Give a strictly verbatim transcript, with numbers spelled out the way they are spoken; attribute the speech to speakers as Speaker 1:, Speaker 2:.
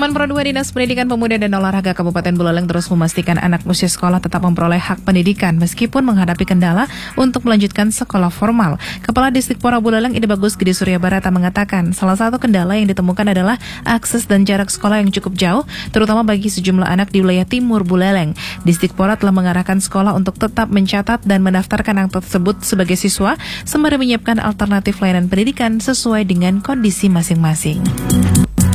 Speaker 1: Sementara dua Dinas Pendidikan Pemuda dan Olahraga Kabupaten Buleleng terus memastikan anak usia sekolah tetap memperoleh hak pendidikan meskipun menghadapi kendala untuk melanjutkan sekolah formal. Kepala Disdikpora Buleleng Ide Bagus Gede Surya Barata mengatakan salah satu kendala yang ditemukan adalah akses dan jarak sekolah yang cukup jauh, terutama bagi sejumlah anak di wilayah timur Buleleng. Disdikpora telah mengarahkan sekolah untuk tetap mencatat dan mendaftarkan anak tersebut sebagai siswa sembari menyiapkan alternatif layanan pendidikan sesuai dengan kondisi masing-masing.